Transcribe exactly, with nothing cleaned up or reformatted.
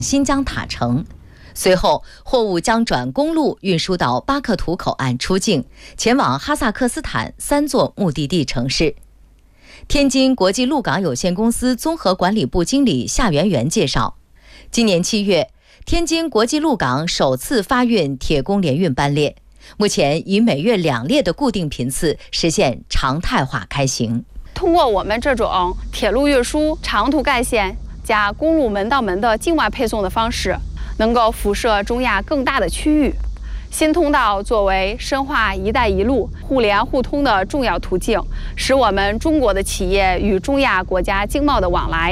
新疆塔城。随后，货物将转公路运输到巴克图口岸出境，前往哈萨克斯坦三座目的地城市。天津国际陆港有限公司综合管理部经理夏元元介绍，今年七月，天津国际陆港首次发运铁工联运班列，目前以每月两列的固定频次实现常态化开行。 通过我们这种铁路运输、长途干线加公路门到门的境外配送的方式，能够辐射中亚更大的区域。新通道作为深化“一带一路”互联互通的重要途径，使我们中国的企业与中亚国家经贸的往来